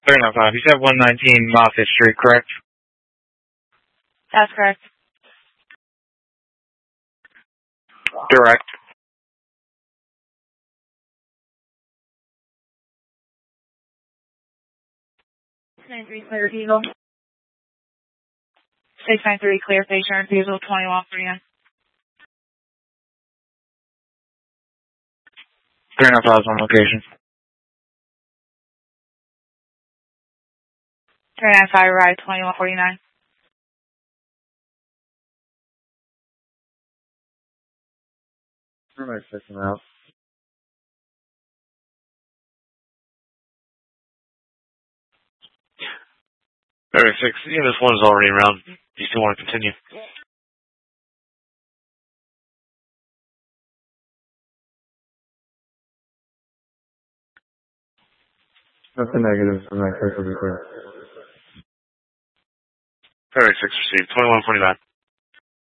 395. You said 119 Moffitt Street, correct? That's correct. Direct. 693 clear diesel. 693 clear station diesel 2149. 395 is on location. 395 ride 2149. I'm checking out. 36. Yeah, this one is already around. Do you still want to continue? That's a negative. I'm not sure if it'll be clear. 36 received. 2149.